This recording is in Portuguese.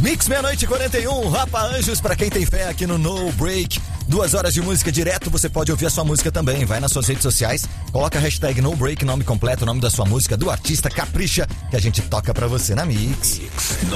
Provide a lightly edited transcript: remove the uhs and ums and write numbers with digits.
Mix, meia-noite e 41, Rapa Anjos, pra quem tem fé aqui no No Break. 2 horas de música direto, você pode ouvir a sua música também. Vai nas suas redes sociais, coloca a hashtag No Break, nome completo, nome da sua música, do artista, capricha, que a gente toca pra você na Mix.